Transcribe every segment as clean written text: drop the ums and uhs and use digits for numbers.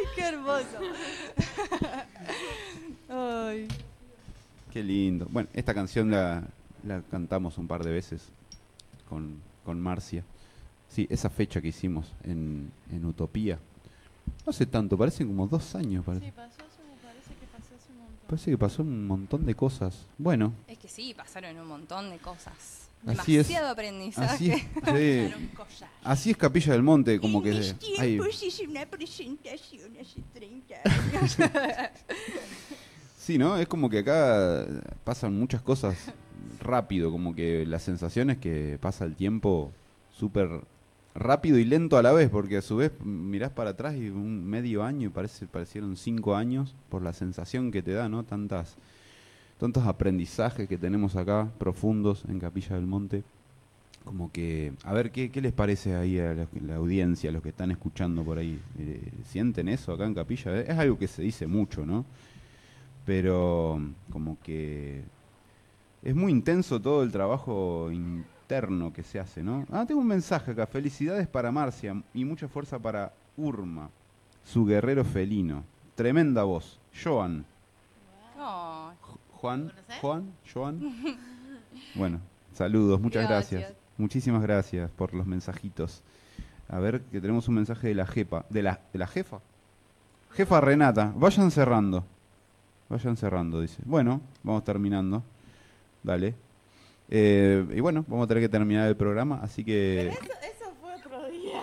Qué hermoso. Ay. Qué lindo. Bueno, esta canción la cantamos un par de veces con Marcia. Sí, esa fecha que hicimos en Utopía. No hace tanto, parecen como 2 años. Sí, parece que pasó hace un montón. Parece que pasó un montón de cosas. Bueno, Es que sí, pasaron un montón de cosas. así es. Demasiado aprendizaje. Así es, sí. Pasaron cosas. Así es Capilla del Monte, como En que... mis hay- tiempos hice una presentación hace 30 años. Sí, ¿no? Es como que acá pasan muchas cosas rápido, como que la sensación es que pasa el tiempo súper rápido y lento a la vez, porque a su vez mirás para atrás y un medio año y parecieron 5 años por la sensación que te da, ¿no? Tantos aprendizajes que tenemos acá, profundos en Capilla del Monte. Como que, a ver, ¿qué les parece ahí a la audiencia, a los que están escuchando por ahí? ¿Sienten eso acá en Capilla? Es algo que se dice mucho, ¿no? Pero como que es muy intenso todo el trabajo interno que se hace, ¿no? Ah, tengo un mensaje acá. Felicidades para Marcia y mucha fuerza para Urma, su guerrero felino. Tremenda voz. Joan. Oh, Juan. ¿Conoces? Joan. Bueno, saludos, muchas gracias. Gracias. Muchísimas gracias por los mensajitos. A ver, que tenemos un mensaje de la jefa. ¿De la jefa? Jefa Renata, vayan cerrando. Vayan cerrando, dice. Bueno, vamos terminando. Dale. Y bueno, vamos a tener que terminar el programa, así que... Eso fue otro día.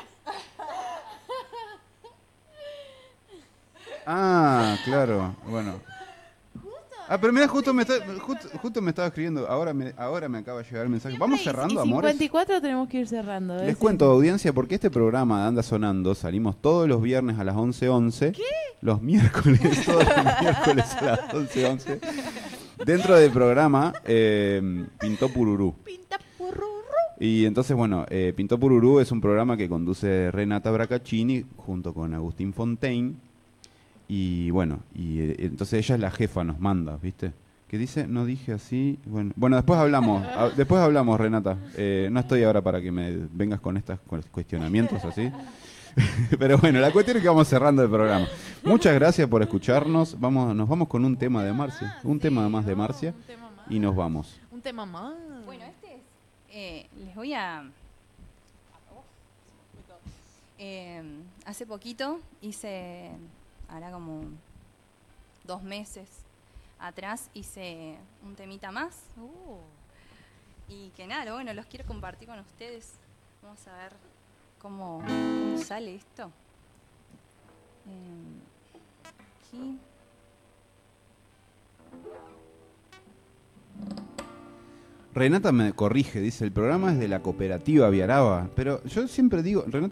Ah, claro, bueno. Pero mira, justo me estaba escribiendo, ahora me acaba de llegar el mensaje. Vamos cerrando, y amores. 54 tenemos que ir cerrando. Les cuento, audiencia, porque este programa de Anda Sonando salimos todos los viernes a las 11:11. ¿Qué? Los miércoles, todos los miércoles a las 11:11. Dentro del programa Pintó Pururú. Pinta pururú. Y entonces, bueno, Pintó Pururú es un programa que conduce Renata Bracaccini junto con Agustín Fontaine. Y bueno, entonces ella es la jefa, nos manda, ¿viste? ¿Qué dice? No dije así. Bueno, después hablamos. Después hablamos, Renata. No estoy ahora para que me vengas con estos cuestionamientos así. Pero bueno, la cuestión es que vamos cerrando el programa. Muchas gracias por escucharnos. Nos vamos con un tema de Marcia. Un tema más de Marcia. Un tema más. Y nos vamos. Un tema más. bueno, este es... les voy a... hace poquito hice, hará como 2 meses atrás, hice un temita más. Y que nada, bueno, los quiero compartir con ustedes. Vamos a ver cómo sale esto. Aquí. Renata me corrige, dice, el programa es de la cooperativa Viaraba. Pero yo siempre digo, Renata